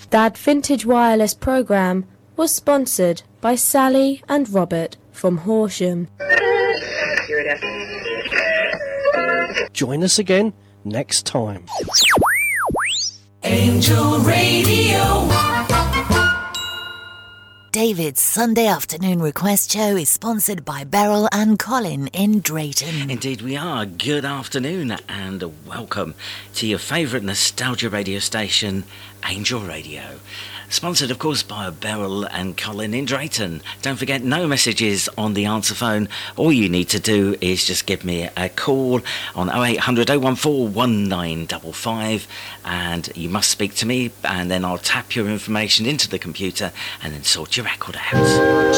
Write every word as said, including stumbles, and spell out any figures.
That Vintage Wireless programme was sponsored by Sally and Robert from Horsham. Join us again next time. Angel Radio. David's Sunday afternoon request show is sponsored by Beryl and Colin in Drayton. Indeed we are. Good afternoon and welcome to your favourite nostalgia radio station, Angel Radio. Sponsored, of course, by Beryl and Colin in Drayton. Don't forget, no messages on the answer phone. All you need to do is just give me a call on oh eight hundred, oh one four, one nine five five, and you must speak to me, and then I'll tap your information into the computer and then sort your record out.